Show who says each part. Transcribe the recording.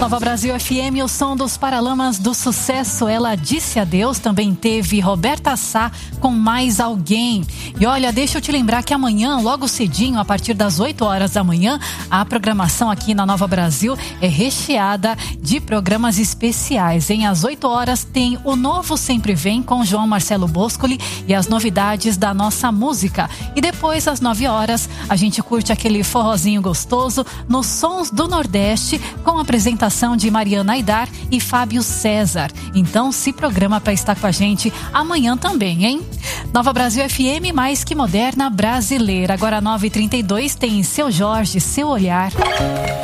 Speaker 1: Nova Brasil FM, o som dos Paralamas do Sucesso. Ela disse adeus. Também teve Roberta Sá com Mais Alguém. E olha, deixa eu te lembrar que amanhã, logo cedinho, a partir das 8 horas da manhã, a programação aqui na Nova Brasil é recheada de programas especiais, hein? Às 8 horas tem o Novo Sempre Vem com João Marcelo Boscoli e as novidades da nossa música. E depois, às 9 horas, a gente curte aquele forrozinho gostoso nos Sons do Nordeste com a apresentação de Mariana Aidar e Fábio César. Então se programa para estar com a gente amanhã também, hein? Nova Brasil FM, mais que moderna brasileira. Agora 9h32 tem Seu Jorge, Seu Olhar.